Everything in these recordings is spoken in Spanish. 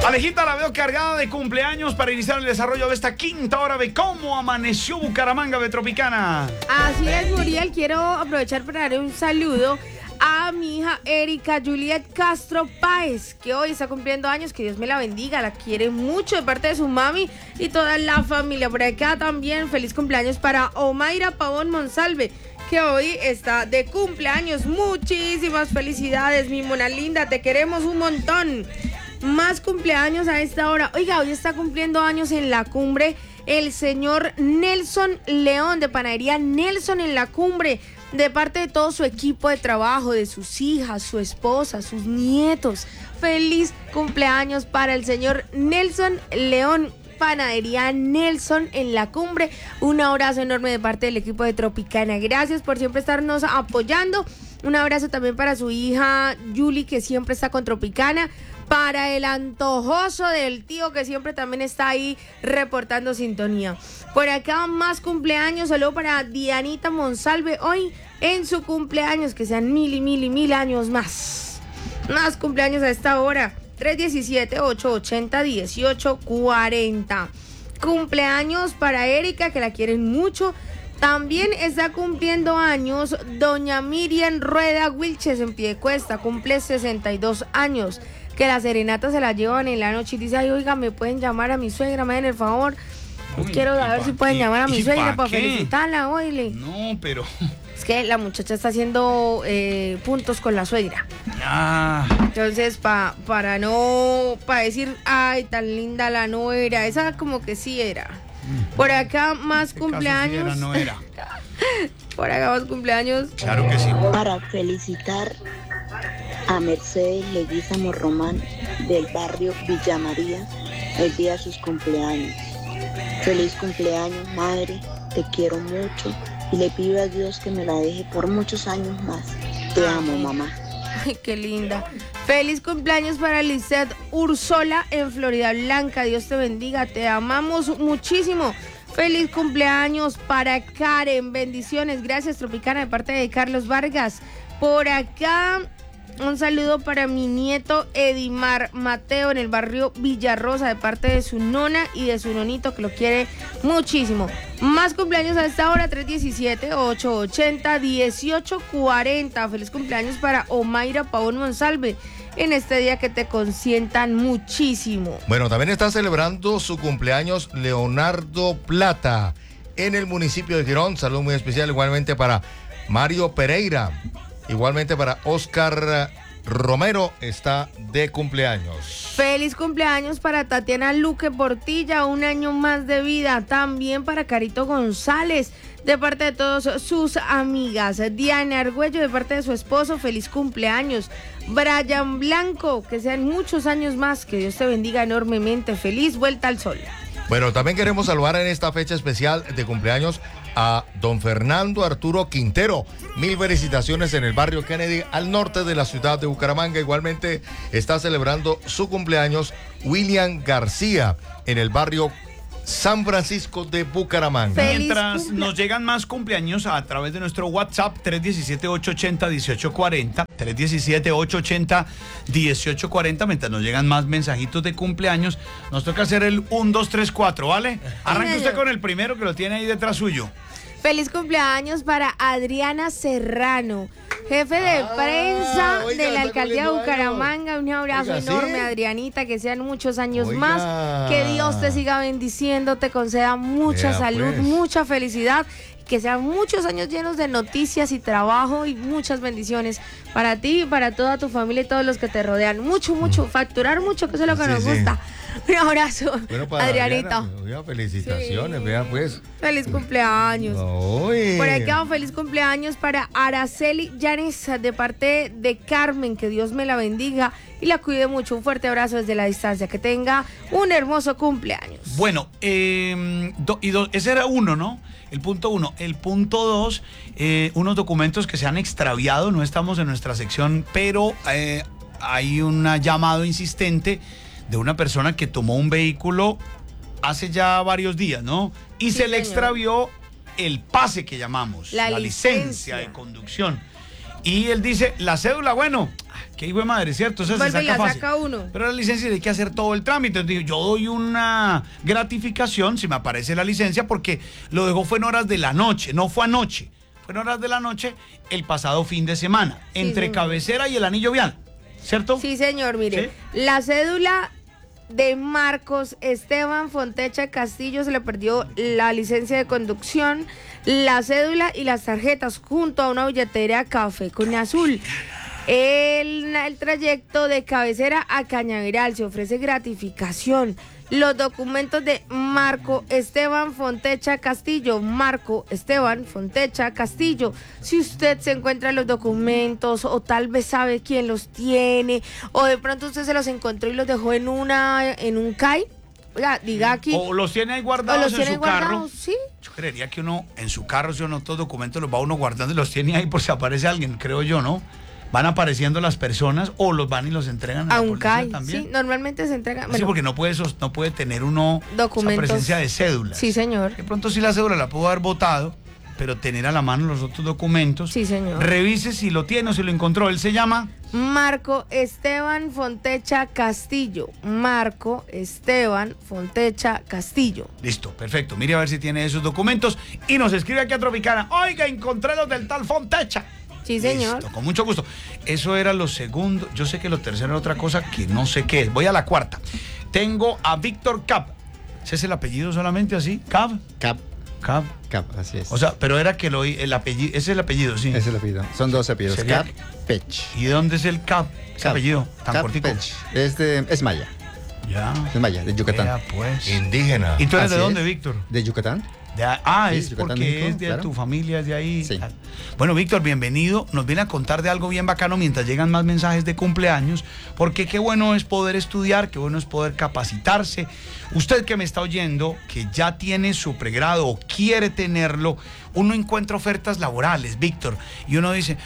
Alejita, la veo cargada de cumpleaños para iniciar el desarrollo de esta quinta hora de Cómo Amaneció Bucaramanga de Tropicana. Así es, Muriel. Quiero aprovechar para darle un saludo a mi hija Erika Juliet Castro Páez, que hoy está cumpliendo años. Que Dios me la bendiga, la quiere mucho de parte de su mami y toda la familia. Por acá también feliz cumpleaños para Omaira Pavón Monsalve, que hoy está de cumpleaños. Muchísimas felicidades, mi mona linda, te queremos un montón. Más cumpleaños a esta hora. Oiga, hoy está cumpliendo años en la cumbre el señor Nelson León, de Panadería Nelson en la Cumbre, de parte de todo su equipo de trabajo, de sus hijas, su esposa, sus nietos. Feliz cumpleaños para el señor Nelson León. Panadería Nelson en la Cumbre. Un abrazo enorme de parte del equipo de Tropicana. Gracias por siempre estarnos apoyando. Un abrazo también para su hija Yuli, que siempre está con Tropicana. Para el antojoso del tío, que siempre también está ahí reportando sintonía. Por acá más cumpleaños. Saludo para Dianita Monsalve hoy en su cumpleaños. Que sean mil y mil y mil años más. Más cumpleaños a esta hora. 317-880-1840. Cumpleaños para Erika, que la quieren mucho. También está cumpliendo años doña Miriam Rueda Wilches en Piedecuesta. Cumple 62 años. Que la serenata se la llevan en la noche y dice: ay, oiga, ¿me pueden llamar a mi suegra? Me den el favor. Quiero saber si pueden llamar a mi suegra para felicitarla, oíle. No, pero... Es que la muchacha está haciendo puntos con la suegra. Entonces, para decir, ay, tan linda la nuera, esa como que sí era. Por acá más cumpleaños. Sí era, no era. Por acá más cumpleaños. Claro que sí. Para felicitar a Mercedes Leguízamo Román del barrio Villa María el día de sus cumpleaños. Feliz cumpleaños, madre, te quiero mucho y le pido a Dios que me la deje por muchos años más. Te amo, mamá. Ay, qué linda. Feliz cumpleaños para Lizeth Ursola en Florida Blanca. Dios te bendiga, te amamos muchísimo. Feliz cumpleaños para Karen. Bendiciones. Gracias, Tropicana, de parte de Carlos Vargas. Por acá, un saludo para mi nieto Edimar Mateo en el barrio Villarrosa, de parte de su nona y de su nonito, que lo quiere muchísimo. Más cumpleaños a esta hora, 317-880-1840. Feliz cumpleaños para Omaira Pavón Monsalve en este día, que te consientan muchísimo. Bueno, también está celebrando su cumpleaños Leonardo Plata en el municipio de Girón. Saludo muy especial igualmente para Mario Pereira. Igualmente para Oscar Romero, está de cumpleaños. Feliz cumpleaños para Tatiana Luque Portilla, un año más de vida. También para Carito González, de parte de todas sus amigas. Diana Argüello, de parte de su esposo, feliz cumpleaños. Brian Blanco, que sean muchos años más, que Dios te bendiga enormemente. Feliz vuelta al sol. Bueno, también queremos saludar en esta fecha especial de cumpleaños a don Fernando Arturo Quintero. Mil felicitaciones en el barrio Kennedy, al norte de la ciudad de Bucaramanga. Igualmente está celebrando su cumpleaños William García en el barrio San Francisco de Bucaramanga. Mientras nos llegan más cumpleaños a través de nuestro WhatsApp 317-880-1840, 317-880-1840, mientras nos llegan más mensajitos de cumpleaños, nos toca hacer el 1, 2, 3, 4, ¿vale? Arranque usted con el primero, que lo tiene ahí detrás suyo. Feliz cumpleaños para Adriana Serrano, jefe de prensa de la alcaldía de Bucaramanga. Un abrazo enorme, Adrianita, que sean muchos años más, que Dios te siga bendiciendo, te conceda mucha salud, mucha felicidad, que sean muchos años llenos de noticias y trabajo y muchas bendiciones para ti y para toda tu familia y todos los que te rodean. Mucho, facturar mucho, que eso es lo que nos gusta. Un abrazo, bueno, para Adrianita. Adriana, felicitaciones, vea pues. Feliz cumpleaños. Por acá, feliz cumpleaños para Araceli Llanes, de parte de Carmen, que Dios me la bendiga y la cuide mucho. Un fuerte abrazo desde la distancia, que tenga un hermoso cumpleaños. Bueno, ese era uno, ¿no? El punto 1. El punto 2, unos documentos que se han extraviado, no estamos en nuestra sección, pero hay un llamado insistente de una persona que tomó un vehículo hace ya varios días, ¿no? Y se le extravió el pase que llamamos, la licencia de conducción. Y él dice, la cédula, bueno, Que hijo de madre, ¿cierto? Eso se Vuelve y saca la fácil. saca uno. Pero la licencia hay que hacer todo el trámite. Entonces digo, yo doy una gratificación si me aparece la licencia porque lo dejó fue en horas de la noche, no fue anoche. Fue en horas de la noche el pasado fin de semana, Sí, entre señor. cabecera y el anillo vial, ¿cierto? Sí, señor, mire. ¿Sí? La cédula de Marcos Esteban Fontecha Castillo se le perdió la licencia de conducción, la cédula y las tarjetas junto a una billetera café con azul. El trayecto de cabecera a Cañaveral se ofrece gratificación. Los documentos de Marco Esteban Fontecha Castillo. Marco Esteban Fontecha Castillo. Si usted se encuentra los documentos o tal vez sabe quién los tiene o de pronto usted se los encontró y los dejó en un CAI, oiga, diga aquí. O los tiene ahí O guardados los en tiene su carro. guardados, sí. Yo creería que uno en su carro, si uno todos documentos los va uno guardando y los tiene ahí por si aparece alguien, creo yo, ¿no? Van apareciendo las personas o los van y los entregan a A la un policía CAI, también. sí, normalmente se entrega. Sí, Bueno, porque no puede tener uno esa documentos. presencia de cédulas. Sí, señor. De pronto sí la cédula la puedo haber votado, pero tener a la mano los otros documentos. Sí, señor. Revise si lo tiene o si lo encontró. Él se llama Marco Esteban Fontecha Castillo. Marco Esteban Fontecha Castillo. Listo, perfecto. Mire a ver si tiene esos documentos y nos escribe aquí a Tropicana. Oiga, encontré los del tal Fontecha. Sí, señor. Listo, con mucho gusto. Eso era lo segundo. Yo sé que lo tercero era otra cosa que no sé qué es. Voy a la cuarta. Tengo a Víctor Cap. ¿Ese es el apellido solamente así? ¿Cap? Cap, Cap. así es. O sea, pero era que el apellido, ese es el apellido, sí. Es el apellido. Son dos apellidos. ¿Sería? Cap, Pech. ¿Y de dónde es el Cap? Ese Cap. apellido tan Cap, cortico. Pech. Es maya. Ya. Es maya, de Yucatán. Vea, pues. Indígena. ¿Y tú eres de Así dónde, es. Víctor? De Yucatán. Sí, es Yucatán, porque México, es de claro. tu familia, es de ahí. Sí. Bueno, Víctor, bienvenido. Nos viene a contar de algo bien bacano mientras llegan más mensajes de cumpleaños, porque qué bueno es poder estudiar, qué bueno es poder capacitarse. Usted que me está oyendo, que ya tiene su pregrado o quiere tenerlo, uno encuentra ofertas laborales, Víctor, y uno dice,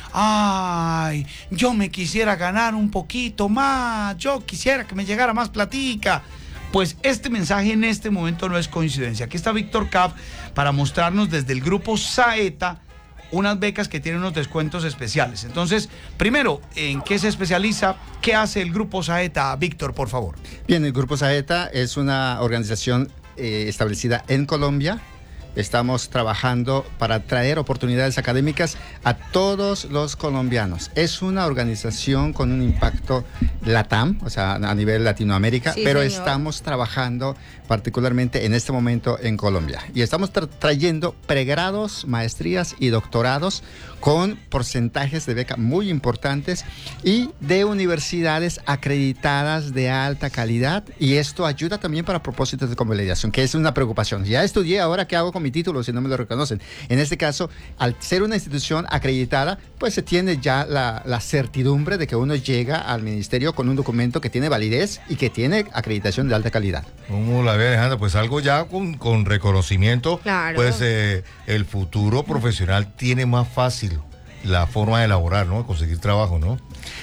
ay, yo me quisiera ganar un poquito más, yo quisiera que me llegara más platica. Pues este mensaje en este momento no es coincidencia. Aquí está Víctor Cap para mostrarnos desde el grupo Saeta unas becas que tienen unos descuentos especiales. Entonces, primero, ¿en qué se especializa? ¿Qué hace el grupo Saeta? Víctor, por favor. Bien, el Grupo Saeta es una organización establecida en Colombia. Estamos trabajando para traer oportunidades académicas a todos los colombianos. Es una organización con un impacto LATAM, o sea, a nivel Latinoamérica, Sí, pero señor. estamos trabajando particularmente en este momento en Colombia. Y estamos trayendo pregrados, maestrías y doctorados con porcentajes de beca muy importantes y de universidades acreditadas de alta calidad. Y esto ayuda también para propósitos de convalidación, que es una preocupación. Ya estudié, ahora ¿qué hago con mi título si no me lo reconocen? En este caso, al ser una institución acreditada, pues se tiene ya la certidumbre de que uno llega al ministerio con un documento que tiene validez y que tiene acreditación de alta calidad. ¿Cómo la ve, Alejandra? Pues algo ya con reconocimiento. Claro. Pues el futuro profesional tiene más fácil la forma de elaborar, ¿no? Conseguir trabajo, ¿no?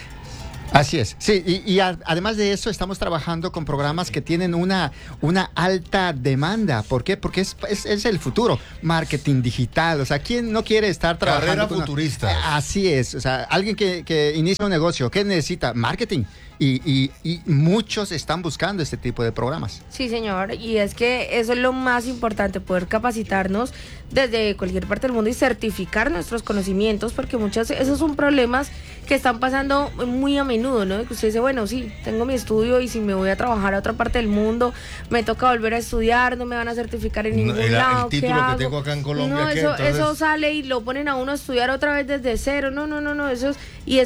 Así es, sí, y además de eso estamos trabajando con programas que tienen una alta demanda. ¿Por qué? Porque es el futuro, marketing digital, o sea, ¿quién no quiere estar trabajando? Carrera con futurista. Así es, o sea, alguien que inicia un negocio, ¿qué necesita? Marketing, y muchos están buscando este tipo de programas. Sí, señor, y es que eso es lo más importante, poder capacitarnos desde cualquier parte del mundo y certificar nuestros conocimientos, porque esos son problemas que están pasando muy a menudo, ¿no? Que usted dice, bueno, sí, tengo mi estudio y si me voy a trabajar a otra parte del mundo, me toca volver a estudiar, no me van a certificar en ningún lado. El título ¿qué que hago? tengo acá en Colombia. No, ¿qué? eso Entonces- sale y lo ponen a uno a estudiar otra vez desde cero. No, eso es, y